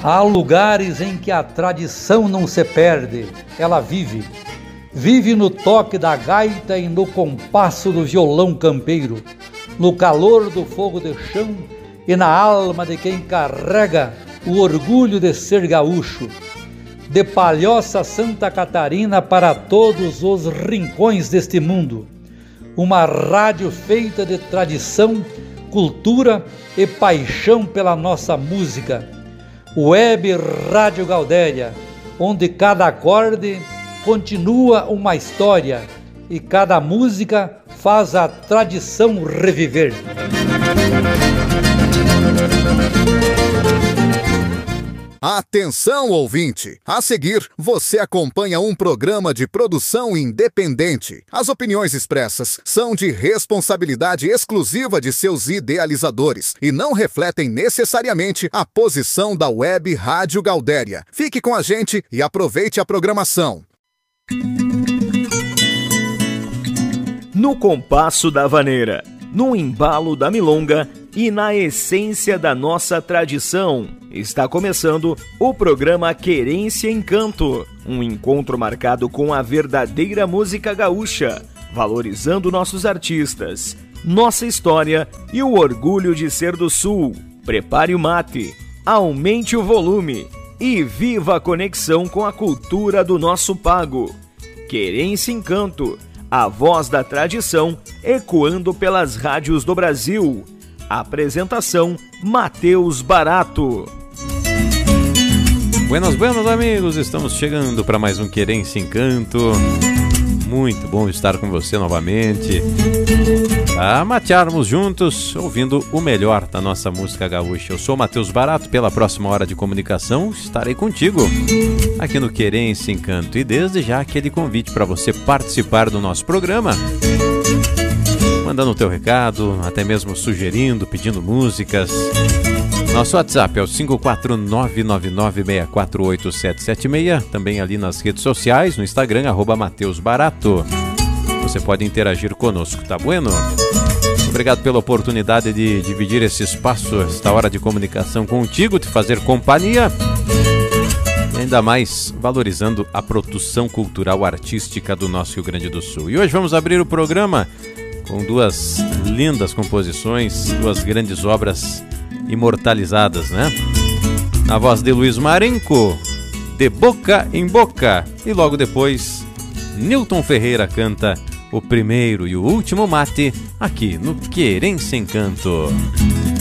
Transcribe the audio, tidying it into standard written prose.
Há lugares em que a tradição não se perde, ela vive. Vive no toque da gaita e no compasso do violão campeiro, no calor do fogo de chão e na alma de quem carrega o orgulho de ser gaúcho. De Palhoça, Santa Catarina, para todos os rincões deste mundo. Uma rádio feita de tradição, cultura e paixão pela nossa música. Web Rádio Gaudéria, onde cada acorde continua uma história e cada música faz a tradição reviver. Atenção, ouvinte! A seguir, você acompanha um programa de produção independente. As opiniões expressas são de responsabilidade exclusiva de seus idealizadores e não refletem necessariamente a posição da Web Rádio Gaudéria. Fique com a gente e aproveite a programação. No compasso da vaneira, no embalo da milonga e na essência da nossa tradição, está começando o programa Querência em Canto, um encontro marcado com a verdadeira música gaúcha, valorizando nossos artistas, nossa história e o orgulho de ser do Sul. Prepare o mate, aumente o volume e viva a conexão com a cultura do nosso pago. Querência em Canto, a voz da tradição ecoando pelas rádios do Brasil. Apresentação: Matheus Barato. Buenas, amigos, estamos chegando para mais um Querência em Canto. Muito bom estar com você novamente, a matearmos juntos, ouvindo o melhor da nossa música gaúcha. Eu sou Matheus Barato, pela próxima hora de comunicação estarei contigo aqui no Querência em Canto. E desde já aquele convite para você participar do nosso programa, mandando o teu recado, até mesmo sugerindo, pedindo músicas. Nosso WhatsApp é o 54999648776, também ali nas redes sociais, no Instagram, @MatheusBarato. Você pode interagir conosco, tá bueno? Obrigado pela oportunidade de dividir esse espaço, esta hora de comunicação contigo, de fazer companhia. E ainda mais valorizando a produção cultural artística do nosso Rio Grande do Sul. E hoje vamos abrir o programa com duas lindas composições, duas grandes obras imortalizadas, né? Na voz de Luiz Marenco, De Boca em Boca. E logo depois, Nilton Ferreira canta O Primeiro e o Último Mate, aqui no Querência em Canto.